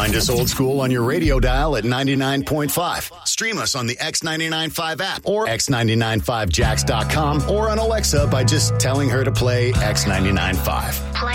Find us old school on your radio dial at 99.5. Stream us on the X995 app or x995jax.com or on Alexa by just telling her to play X995. Play